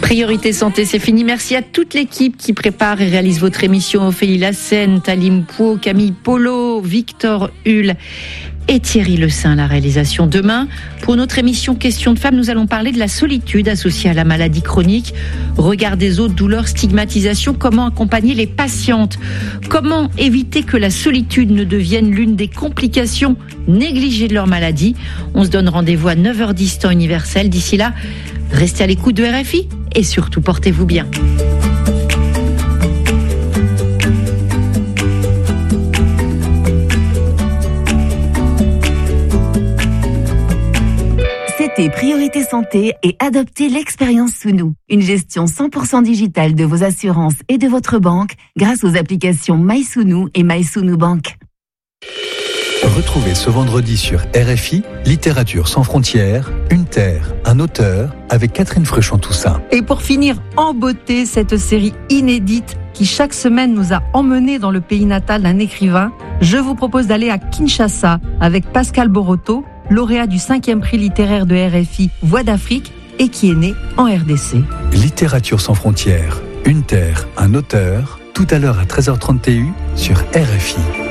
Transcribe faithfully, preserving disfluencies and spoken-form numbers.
Priorité santé, c'est fini. Merci à toute l'équipe qui prépare et réalise votre émission. Ophélie Lassène, Talim Pau, Camille Polo, Victor Hull et Thierry Le Saint, la réalisation. Demain, pour notre émission Questions de femmes, nous allons parler de la solitude associée à la maladie chronique. Regard des autres, douleurs, stigmatisation, comment accompagner les patientes. Comment éviter que la solitude ne devienne l'une des complications négligées de leur maladie. On se donne rendez-vous à neuf heures dix temps universel. D'ici là, restez à l'écoute de R F I et surtout portez-vous bien. C'était Priorité Santé et adoptez l'expérience sous nous. Une gestion cent pour cent digitale de vos assurances et de votre banque grâce aux applications MySounou et MySounou Bank. Retrouvez ce vendredi sur R F I, Littérature sans frontières, une terre, un auteur, avec Catherine Fruchon-Toussaint. Et pour finir en beauté, cette série inédite qui chaque semaine nous a emmenés dans le pays natal d'un écrivain, je vous propose d'aller à Kinshasa avec Pascal Boroto, lauréat du cinquième prix littéraire de R F I Voix d'Afrique et qui est né en R D C. Littérature sans frontières, une terre, un auteur, tout à l'heure à treize heures trente sur R F I.